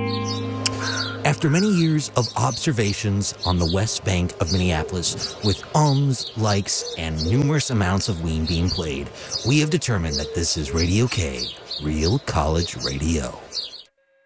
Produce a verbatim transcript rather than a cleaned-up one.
After many years of observations on the west bank of Minneapolis with ums, likes, and numerous amounts of Ween being played, we have determined that this is Radio K, Real College Radio.